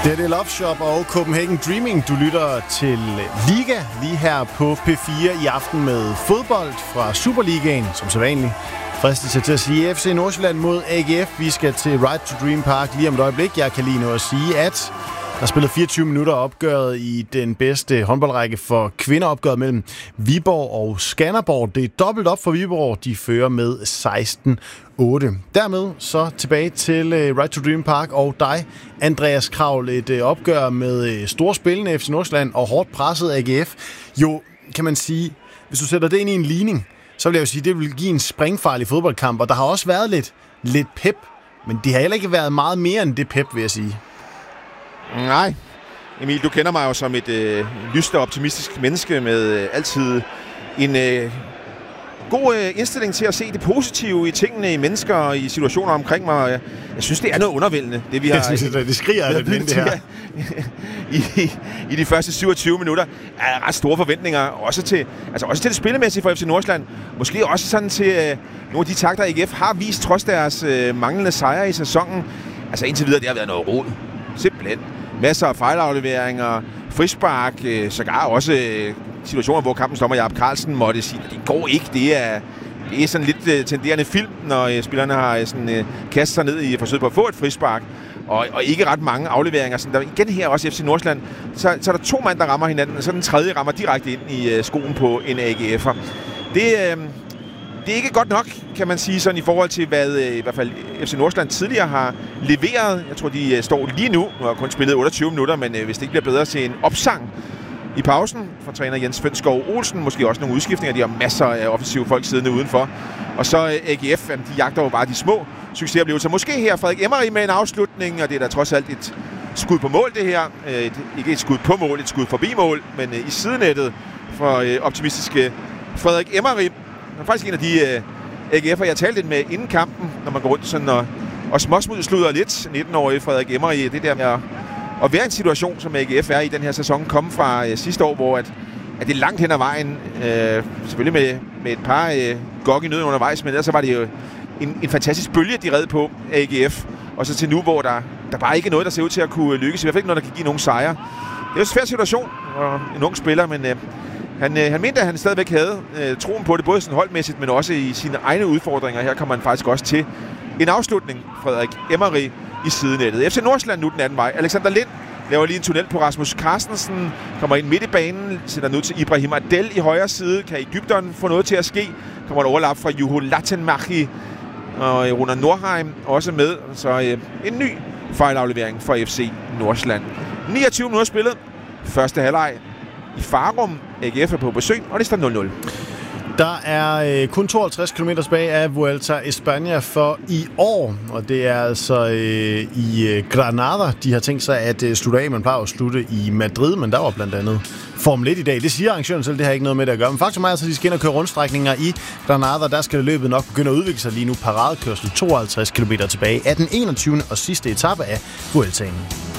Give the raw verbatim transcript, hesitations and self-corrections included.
Det er det Love Shop og Copenhagen Dreaming. Du lytter til Liga lige her på P fire i aften med fodbold fra Superligaen, som sædvanligt. Fristelse til at sige F C Nordsjælland mod A G F. Vi skal til Right to Dream Park lige om et øjeblik. Jeg kan lige nå at sige, at der spiller fireogtyve minutter opgøret i den bedste håndboldrække for kvinder, opgøret mellem Viborg og Skanderborg. Det er dobbelt op for Viborg. De fører med seksten otte. Dermed så tilbage til uh, Right to Dream Park og dig, Andreas Kravl. Et uh, opgør med uh, storspillende F C Nordsjælland og hårdt presset A G F. Jo, kan man sige, hvis du sætter det ind i en ligning, så vil jeg jo sige, at det vil give en springfarlig fodboldkamp. Og der har også været lidt, lidt pep, men det har heller ikke været meget mere end det pep, vil jeg sige. Nej. Emil, du kender mig jo som et øh, lyst og optimistisk menneske med øh, altid en øh, god øh, indstilling til at se det positive i tingene, i mennesker og i situationer omkring mig. Jeg, jeg synes, det er noget undervældende, det vi har... Jeg synes, det, det skriger af det vind, det her. I, i, I de første syvogtyve minutter er ret store forventninger, også til, altså også til det spillemæssige for F C Nordsjælland. Måske også sådan til øh, nogle af de takter, A G F har vist trods deres øh, manglende sejre i sæsonen. Altså indtil videre, det har været noget rod. Simpelthen. Masser af fejlafleveringer, frispark, øh, sågar også øh, situationer, hvor kampens dommer Jakob Carlsen måtte sige, at det går ikke. Det er, det er sådan lidt øh, tenderende film, når øh, spillerne har øh, sådan, øh, kastet sig ned i forsøget på at få et frispark. Og, og ikke ret mange afleveringer. Sådan, der, igen her også i F C Nordsjælland, så, så er der to mand, der rammer hinanden, og så den tredje rammer direkte ind i øh, skoen på en A G F'er. Det øh, Det er ikke godt nok, kan man sige, sådan i forhold til, hvad i hvert fald F C Nordsjælland tidligere har leveret. Jeg tror, de står lige nu, og har kun spillet otteogtyve minutter, men hvis det ikke bliver bedre til en opsang i pausen fra træner Jens Fønsskov Olsen, måske også nogle udskiftninger, de har masser af offensive folk siddende udenfor. Og så A G F, de jagter jo bare de små succesoplevelser. Måske her Frederik Emmery med en afslutning, og det er da trods alt et skud på mål, det her. Et, ikke et skud på mål, et skud forbi mål, men i sidenettet for optimistiske Frederik Emmery. Han er faktisk en af de uh, A G F'er, jeg talte lidt med inden kampen, når man går rundt sådan og, og småsmudsludder lidt. nitten-årige Frederik Emmery, det der med at, at være en situation, som A G F er i den her sæson, komme fra uh, sidste år, hvor at, at det er langt hen ad vejen. Uh, selvfølgelig med, med et par uh, gok i nøden undervejs, men ellers så var det jo en, en fantastisk bølge, de red på A G F. Og så til nu, hvor der, der bare ikke er noget, der ser ud til at kunne lykkes. I hvert fald ikke noget, der kan give nogen sejre. Det er jo en svær situation, og en ung spiller, men... Uh, Han, øh, han mente, at han stadigvæk havde øh, troen på det, både sådan holdmæssigt, men også i sine egne udfordringer. Her kommer han faktisk også til en afslutning, Frederik Emmery i sidenettet. F C Nordsjælland nu den anden vej. Alexander Lind laver lige en tunnel på Rasmus Carstensen, kommer ind midt i banen, sætter nu til Ibrahim Adel i højre side. Kan Egypteren få noget til at ske? Kommer et overlap fra Juho Lattenmachi og øh, Runa Nordheim også med. Så øh, en ny fejlaflevering for F C Nordsjælland. niogtyve minutter spillet. Første halvleg i Farum. A G F er på besøg, og det står nul nul. Der er øh, kun tooghalvtreds kilometer tilbage af Vuelta España for i år, og det er altså øh, i øh, Granada, de har tænkt sig at øh, slutte af. Man plejer at slutte i Madrid, men der var blandt andet Formel et i dag. Det siger arrangøren selv, det har ikke noget med det at gøre. Men faktum er altså, at de skal ind og køre rundstrækninger i Granada. Der skal løbet nok begynde at udvikle sig lige nu. Paradekørsel tooghalvtreds kilometer tilbage af den enogtyvende og sidste etape af Vueltaen.